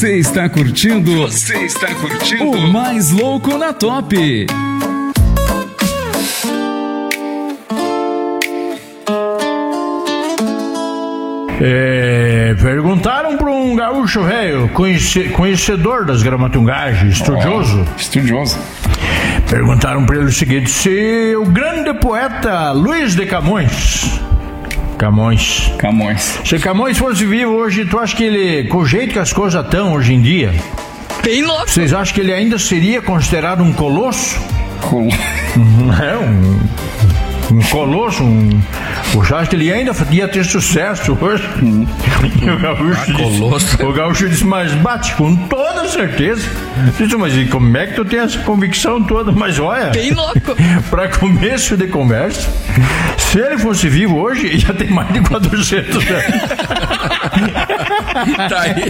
Você está curtindo o Mais Louco na Top. Perguntaram para um gaúcho velho, conhecedor das gramatungagens, estudioso. Perguntaram para ele o seguinte: se o grande poeta Luiz de Camões. Se Camões fosse vivo hoje, tu acha que ele, com o jeito que as coisas estão hoje em dia, bem louco, vocês acham que ele ainda seria considerado um colosso? Um colosso, Você acha que ele ainda ia ter sucesso hoje? O gaúcho disse, mas bate com toda certeza. Disse, mas e como é que tu tem essa convicção toda? Mas olha, bem louco. Para começo de conversa, se ele fosse vivo hoje, ia ter mais de 400 anos. Tá aí.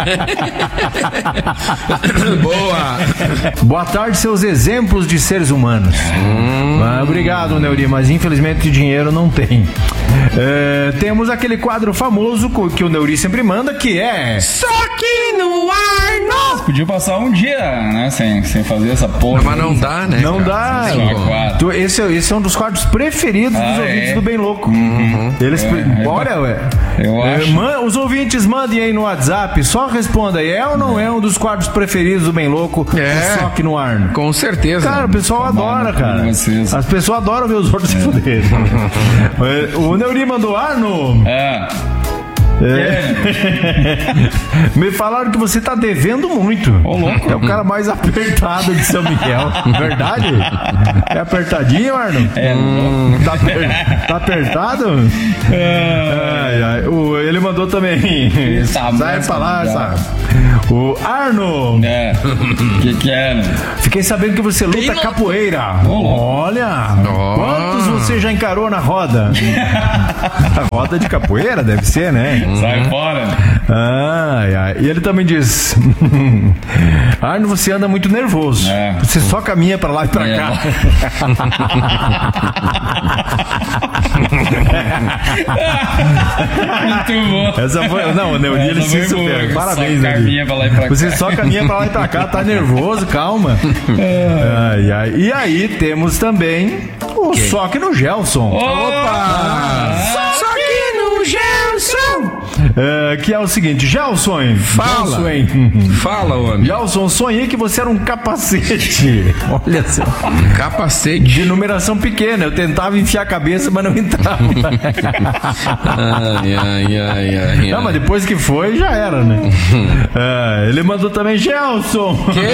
Boa tarde, seus exemplos de seres humanos. Obrigado, Neuri, mas infelizmente dinheiro não tem. Temos aquele quadro famoso que o Neuri sempre manda, que é Só que no ar, não! Podia passar um dia, né, sem fazer essa porra. Mas não dá, né? Não dá. Esse é um dos quadros preferidos dos ouvintes do Bem Louco. Eles, olha, ué. Eu acho. Os ouvintes mandem aí no WhatsApp, só responda aí, é ou não é um dos quadros preferidos do Bem Louco? Só que no ar. Com certeza. Cara, o pessoal adora, cara. As pessoas adoram ver os outros se fuderem. O Neuri mandou Arno. Me falaram que você tá devendo muito. Ô, louco. É o cara mais apertado de São Miguel. Verdade? É apertadinho, Arno? Tá apertado? Ele mandou também. Sai pra lá, sabe? O Arno. Que é, né? Fiquei sabendo que você luta capoeira. Olha. Quantos você já encarou na roda? A roda de capoeira deve ser, né? Sai fora. E ele também diz: Arno, você anda muito nervoso. Você só caminha pra lá e pra cá. Muito bom. Essa foi. Não, o Neuri, ele se supera. Parabéns, Neuri. Você só caminha pra lá e pra cá, tá nervoso, calma. E aí temos também o Só que no Gelson. Opa! Só que no Gelson! Que é o seguinte, Gelson. Fala, homem. Gelson, sonhei que você era um capacete. Olha só. Capacete. De numeração pequena. Eu tentava enfiar a cabeça, mas não entrava. Não, mas depois que foi, já era, né? Ele mandou também, Gelson.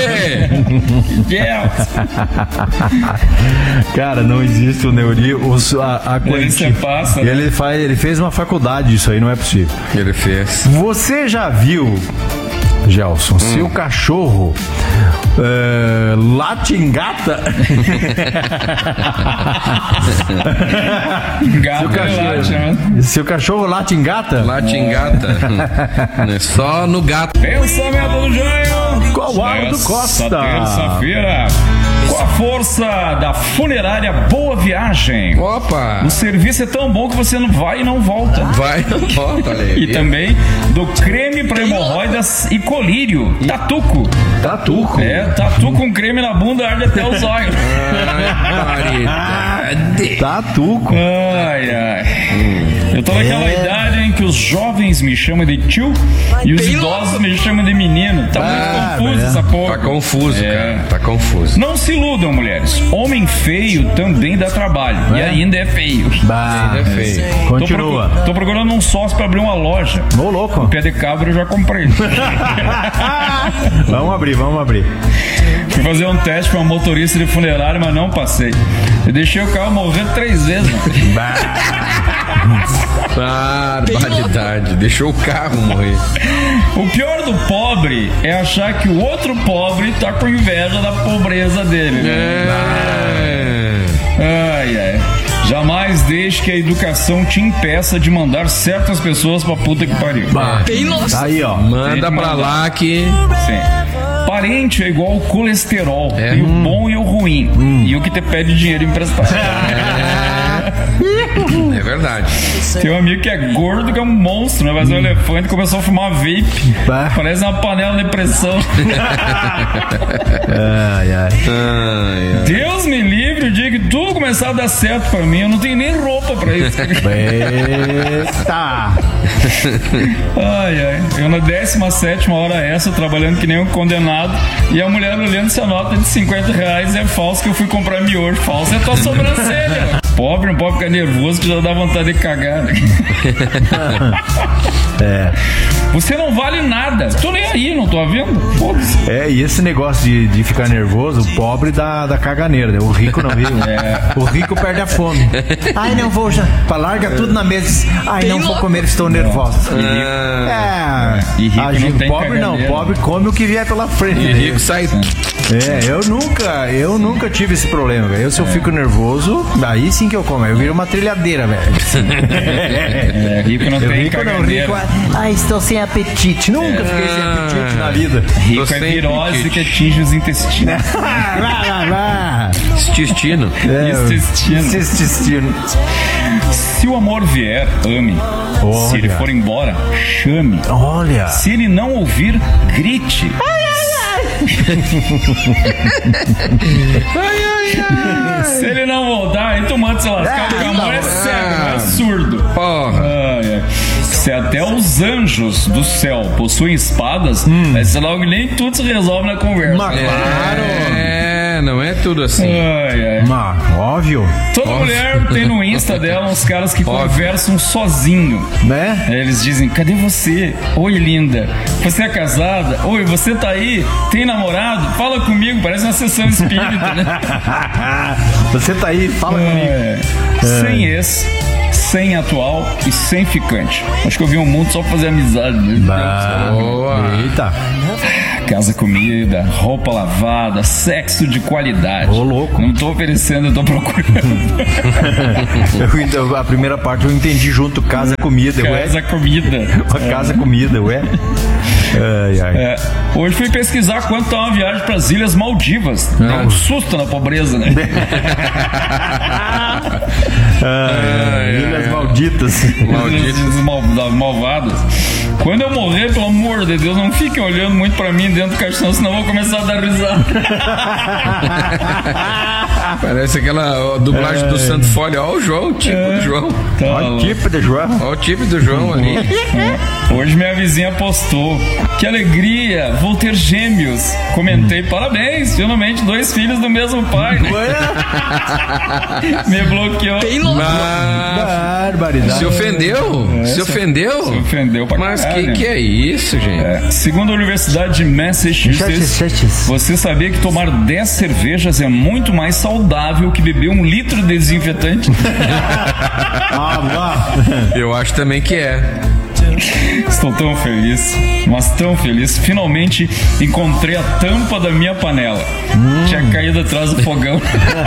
Gelson. Cara, não existe o Neuri. Você passa, né? Ele fez uma faculdade disso aí, não é possível. Ele fez. Você já viu, Gelson, se o cachorro latingata? Se o cachorro latingata? Latingata. É só no gato. Pensamento do Jânio. Coaldo Costa. Terça-feira, com a força da funerária Boa Viagem. Opa! O serviço é tão bom que você não vai e não volta. Vai e não volta, ali. E também do creme para hemorroidas e colírio. Tatuco. Tatu com creme na bunda arde até os olhos. Tatuco. Eu tô naquela idade em que os jovens me chamam de tio e os idosos me chamam de menino. Tá muito confuso essa porra. Tá confuso, cara. Tá confuso. Não se iludam, mulheres. Homem feio também dá trabalho. E ainda é feio. Ainda é feio. Continua. Tô procurando um sócio pra abrir uma loja. Ô, louco. O pé de cabra eu já comprei. Vamos abrir. Fui fazer um teste pra um motorista de funerário, mas não passei. Eu deixei o carro morrer 3 vezes, Barbaridade. Deixou o carro morrer. O pior do pobre é achar que o outro pobre tá com inveja da pobreza dele. Jamais deixe que a educação te impeça de mandar certas pessoas pra puta que pariu. Aí, ó. Manda pra lá que... Sim. Parente é igual ao colesterol. Tem o bom e o ruim. E o que te pede dinheiro emprestado. É verdade. Tem um amigo que é gordo, que é um monstro, né? Mas um elefante começou a fumar vape. Bah. Parece uma panela de pressão. Ai, ai. Deus me livre o dia que tudo começar a dar certo pra mim. Eu não tenho nem roupa pra isso. Eita! Ai. Eu na 17ª hora essa, trabalhando que nem um condenado, e a mulher olhando se a nota de R$50 é falsa, que eu fui comprar miojo. Falsa é tua sobrancelha. Pobre, não pode ficar nervoso que já dá vontade de cagar. Você não vale nada. Tô nem aí, não tô vendo? Foda-se. E esse negócio de ficar nervoso, o pobre dá caganeira, né? O rico não viu. O rico perde a fome. Ai, não vou já. Larga tudo na mesa. Ai, não vou comer, estou nervosa. E rico não tem pobre não. Pobre come o que vier pela frente. E rico sai. Eu nunca tive esse problema, velho. Se eu fico nervoso, daí sim que eu como. Eu viro uma trilhadeira, velho. Rico não tem caganeira. Ai, estou sem apetite. Nunca fiquei sem apetite na vida. Rico é virose que atinge os intestinos. Intestino. Intestino. Se o amor vier, ame. Olha. Se ele for embora, chame. Olha. Se ele não ouvir, grite. Se ele não voltar, aí tu manda se lascar, porque o amor é cego, não é surdo. Porra. Se até os anjos do céu possuem espadas, mas logo nem tudo se resolve na conversa. Mas claro. Não é tudo assim. Mas, óbvio. Toda mulher tem no Insta dela uns caras que conversam sozinho. Né? Eles dizem, cadê você? Oi, linda. Você é casada? Oi, você tá aí? Tem namorado? Fala comigo, parece uma sessão espírita, né? Você tá aí, fala comigo. Sem ex, sem atual e sem ficante. Acho que eu vi um mundo só pra fazer amizade. Boa. Eita. Casa, comida, roupa lavada, sexo de qualidade. Ô, louco. Não tô oferecendo, eu tô procurando. A primeira parte eu entendi junto, casa, comida. Casa, comida. Casa, comida, ué. Hoje fui pesquisar quanto tá uma viagem pras Ilhas Maldivas. Dá um susto na pobreza, né? Ilhas malditas. Das malvadas. Quando eu morrer, pelo amor de Deus, não fiquem olhando muito pra mim dentro do caixão, senão eu vou começar a dar risada. Parece aquela dublagem do Santo Folha. Olha o João, o tipo do João. Olha o tipo do João. Olha o tipo do João ali. Hoje minha vizinha postou. Que alegria, vou ter gêmeos. Comentei, parabéns, finalmente 2 filhos do mesmo pai. Né? Me bloqueou. Barbaridade. Se ofendeu? Se ofendeu? Se ofendeu pra Mas caralho. que é isso, gente? Segundo a Universidade de Massachusetts, você sabia que tomar 10 cervejas é muito mais saudável que beber 1 litro de desinfetante? Eu acho também que é. Estou tão feliz, mas tão feliz. Finalmente encontrei a tampa da minha panela. Tinha caído atrás do fogão.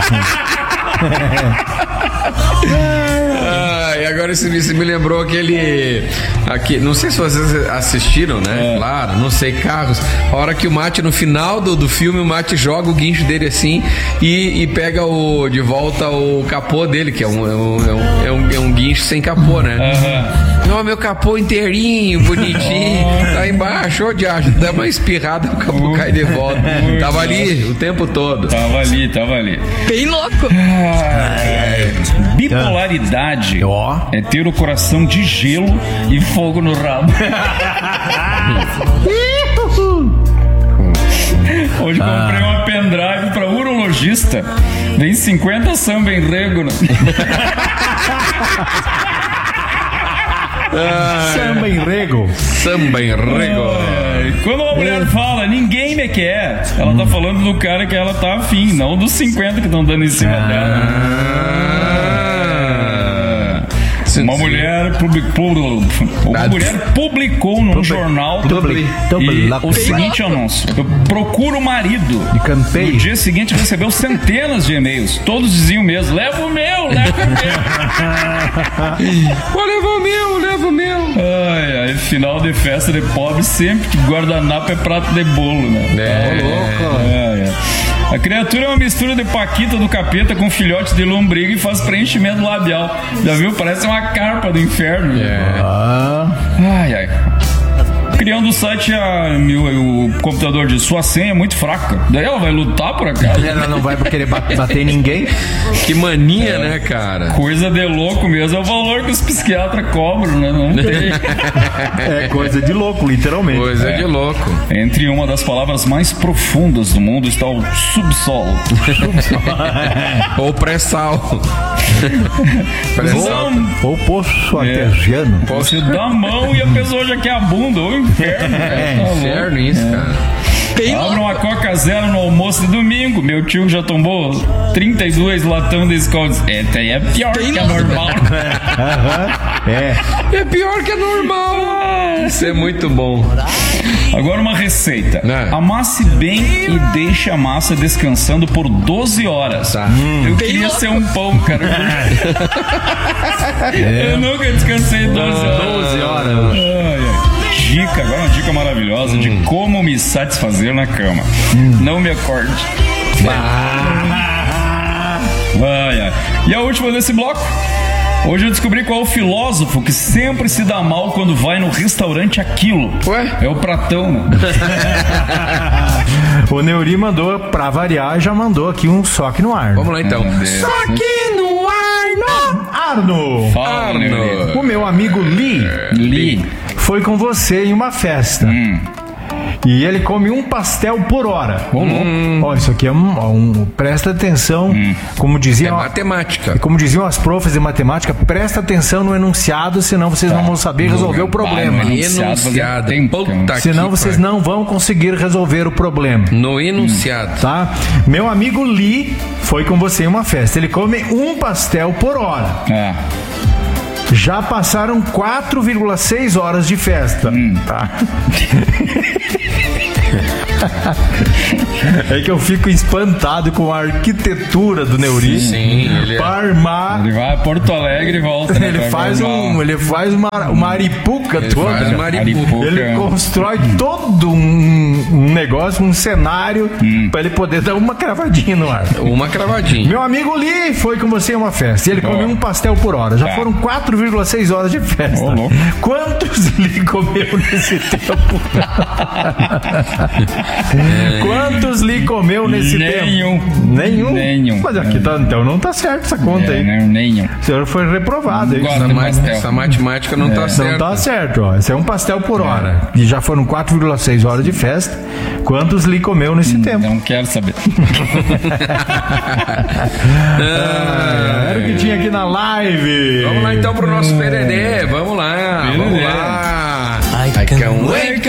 E agora você me lembrou aquele. Não sei se vocês assistiram, né? Claro, não sei, Carros. A hora que o Mate, no final do filme, o Mate joga o guincho dele assim e pega de volta o capô dele, que é um guincho sem capô, né? Não, meu capô inteirinho, bonitinho, tá embaixo, ô diacho, dá uma espirrada, o capô cai de volta. Tava ali o tempo todo. Tava ali. Bem louco. Bipolaridade é ter o coração de gelo e fogo no rabo. Hoje comprei uma pendrive pra urologista. Vem 50 samba em rego. Né? Samba em rego. Quando uma mulher fala, ninguém me quer, ela tá falando do cara que ela tá afim, não dos 50 que estão dando em cima dela. Uma mulher publicou num jornal o seguinte anúncio: eu procuro o marido. No dia seguinte recebeu centenas de e-mails. Todos diziam mesmo: leva o meu. Leva o meu. Ai, final de festa de pobre, sempre que guardanapo é prato de bolo, né? Louco. A criatura é uma mistura de paquita do capeta com filhote de lombriga e faz preenchimento labial. Já viu? Parece uma carpa do inferno. Ai, ai. Criando o site, o computador diz: sua senha é muito fraca. Daí ela vai lutar por acaso. Ela não vai querer bater em ninguém. Que mania, né, cara? Coisa de louco mesmo. É o valor que os psiquiatras cobram, né? Não tem. É coisa de louco, literalmente. Coisa de louco. Entre uma das palavras mais profundas do mundo está o subsolo. Ou pré-sal. Pré-sal. Ou poço artesiano. Você dá a mão e a pessoa já quer a bunda. Ou inferno. Inferno isso, cara. Abra uma Coca Zero no almoço de domingo. Meu tio já tomou 32 latão de escola. Essa aí é pior que a normal. É pior que a normal. Isso é muito bom. Agora uma receita. Amasse bem e deixe a massa descansando por 12 horas. Tá. Eu queria ser um pão, cara. Eu nunca descansei 12 horas. 12 horas. Dica, agora uma dica maravilhosa de como me satisfazer na cama. Não me acorde. E a última desse bloco. Hoje eu descobri qual é o filósofo que sempre se dá mal quando vai no restaurante Aquilo. Ué? É o Pratão, né? O Neuri mandou, pra variar, já mandou aqui um soque no ar. Vamos lá então. Soque no Arno! Fala, Neuri. O meu amigo Lee foi com você em uma festa. E ele come um pastel por hora. Ó, isso aqui é presta atenção. Como diziam, matemática. Como diziam as profs de matemática, presta atenção no enunciado, senão vocês não vão saber resolver o problema. Enunciado. Senão vocês não vão conseguir resolver o problema. No enunciado. Tá? Meu amigo Lee foi com você em uma festa. Ele come um pastel por hora. Já passaram 4,6 horas de festa. Tá? É que eu fico espantado com a arquitetura do Neuri. Sim, ele Parmar. Ele vai a Porto Alegre e volta. Né? Ele faz uma aripuca toda. Faz uma aripuca. Ele constrói todo um negócio, um cenário pra ele poder dar uma cravadinha no ar. Uma cravadinha. Meu amigo Lee foi com você em uma festa. E ele comeu um pastel por hora. Já foram 4,6 horas de festa. Quantos Lee comeu nesse tempo? Quantos Lee comeu nesse tempo? Nenhum? Mas aqui tá, então não tá certo essa conta aí. Nenhum. O senhor foi reprovado aí. Essa matemática não tá certa. Não tá certo, ó. Esse é um pastel por hora. E já foram 4,6 horas de festa. Quantos Lee comeu nesse tempo? Não quero saber. Era o que tinha aqui na live. Vamos lá então pro nosso PDD. Vamos lá. I can wake